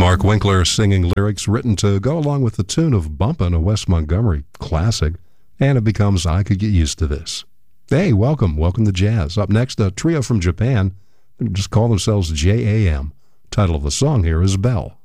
Mark Winkler singing lyrics written to go along with the tune of Bumpin', a Wes Montgomery classic, and it becomes I Could Get Used to This. Hey, welcome to jazz. Up next, a trio from Japan, they just call themselves JAM. Title of the song here is Bell.